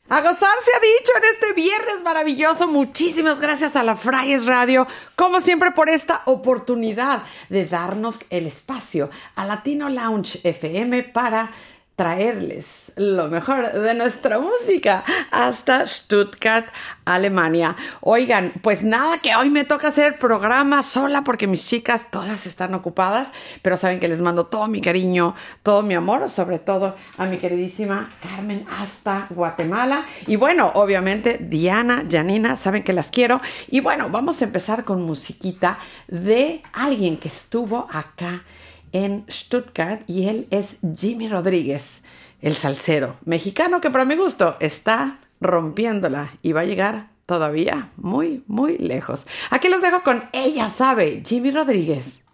A gozar se ha dicho en este viernes maravilloso. Muchísimas gracias a la Fryes Radio, como siempre, por esta oportunidad de darnos el espacio a Latino Lounge FM para traerles lo mejor de nuestra música hasta Stuttgart, Alemania. Oigan, pues nada, que hoy me toca hacer programa sola porque mis chicas todas están ocupadas, pero saben que les mando todo mi cariño, todo mi amor, sobre todo a mi queridísima Carmen hasta Guatemala. Y bueno, obviamente Diana, Janina, saben que las quiero. Y bueno, vamos a empezar con musiquita de alguien que estuvo acá en Stuttgart, y él es Jimmy Rodríguez, el salsero mexicano que para mi gusto está rompiéndola y va a llegar todavía muy, muy lejos. Aquí los dejo con Ella Sabe, Jimmy Rodríguez.